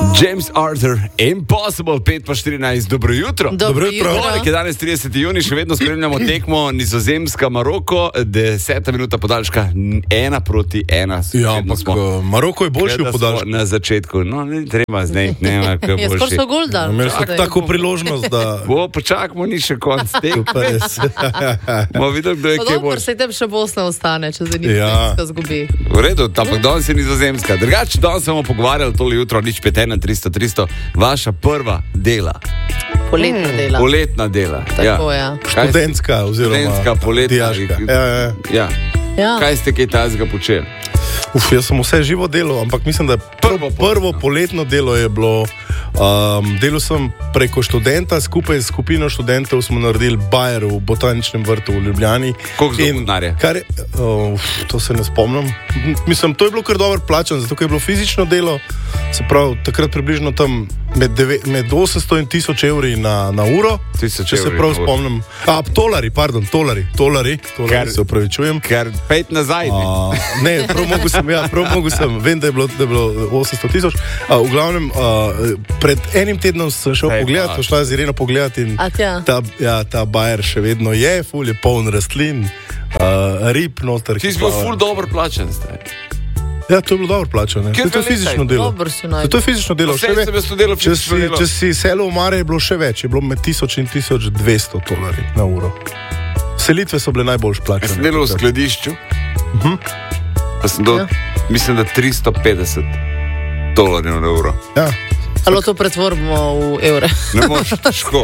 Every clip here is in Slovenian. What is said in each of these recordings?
James Arthur, Impossible, 5:14, dobro jutro. Dobro jutro. Torek je danes 30. junij, še vedno spremljamo tekmo Nizozemska-Maroko, 10 minuta podaljška, 1:1. Ja, ampak Maroko je boljši v podaljšku. Na začetku, no, ne treba zdaj, nema kaj boljši. Skoro so gol dal. Imeli smo tako priložnost, da... Počakamo, ni še konc tekme. Bomo videli, kdo je kaj Dobro, boljši. se tem še Bosna ostane, če zdaj Nizozemska zgubi. V redu, ampak danes je Nizozemska. Drugače, danes smo pogovarjali tole jutro, nič 5:1-300-300, vaša prva dela. Poletna dela. Tako, ja. Študentska oziroma Študentska, poletna. dijaška. Ja. Ja. Kaj ste kaj tajnega počeli? Jaz sem vse živo delal, ampak mislim, da prvo poletno delo je bilo, delal sem preko študenta, skupaj s skupino študentov smo naredili bajer v botaničnem vrtu v Ljubljani. Koliko denarja? To se ne spomnim. Mislim, to je bilo kar dobro plačano, zato ker je bilo fizično delo, se pravi, takrat približno tam med 800 in 1000 evri na uro, če se prav spomnim. Tolari, se upravičujem. Ker pejt nazaj. Ne, prav mogu sem, vem, da je bilo 800 000. V glavnem, pred enim tednom sem šel pogledat, šla z Ireno pogledat in ta bajer še vedno je, ful je poln rastlin, rib noter. Ti si bil ful dobro plačan zdaj. Ja, to je bilo dobro plačano. To je fizično delo. To je fizično delo. Če si selil v Mare, je bilo še več, je bilo med 1000 in 1200 dolari na uro. Selitve so bile najbolj plačane. Jaz sem delal v skladišču, pa sem mislim, da 350 dolarjev na uro. Ja. Ali to pretvorimo v evre? Ne moš, težko.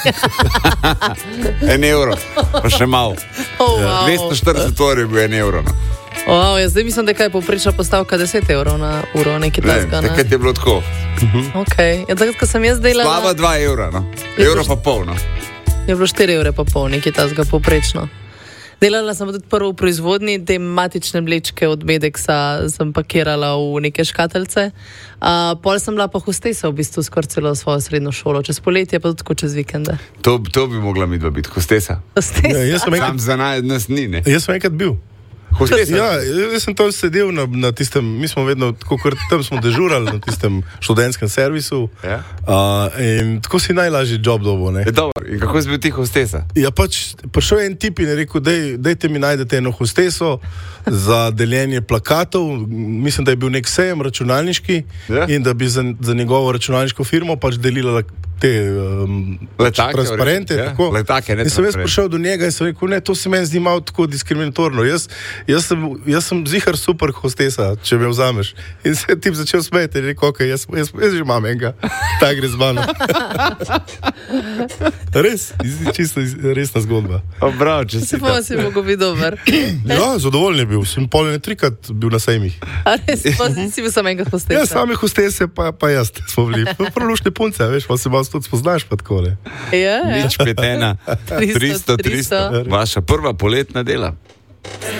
1 evro, pa še malo. 240 dolarjev je bil 1 evro. Zdaj mislim, da je kaj povprečna postavka 10 evrov na uro, nekaj takega. Takrat je bilo tako. Takrat, ko sem jaz delala... Slaba 2 evra, no. Evro pa pol, no. Je bilo 4 evre pa pol, nekaj takega povprečno. Delala sem tudi prvo v proizvodnji, te matične mlečke od Medexa sem pakirala v neke škateljce. Pol sem bila pa hostesa v bistvu skoraj celo svojo srednjo šolo, čez poletje pa tudi čez vikende. To bi mogla midva biti, hostesa. Sam za nas ni, ne? Jaz sem enkrat bil. Ja, jaz sem tam sedel na tistem, mi smo vedno, tam smo dežurali na tistem študentskem servisu, in tako si najlažji job dobil, ne. Dobro, in kako si bil ti hostesa? Ja, pač prišel en tip in je rekel, dajte mi najdete eno hosteso za deljenje plakatov, mislim, da je bil nek sejem računalniški in da bi za njegovo računalniško firmo pač delila te transparente, tako. Letake, ne transparente. In sem jaz prišel do njega in sem rekel, ne, to se meni zdi malo tako diskriminatorno. Jaz sem zihar super hostesa, če me vzameš. In se tip začel smeti in rekel, ok, jaz že imam enega, ta gre z mano. Res, čisto resna zgodba. Bravo, če si pa si mogel biti dober. Ja, zadovoljen je bil, sem pol ne 3krat bil na sejmih. A res, pa si bil sam enkrat hostesa? Ja, sami hostese pa jaz smo bili. Prav lušne punce, veš, pa se malo tudi spoznaš pa tako, ne. Nič 5:1, 300, vaša prva poletna dela.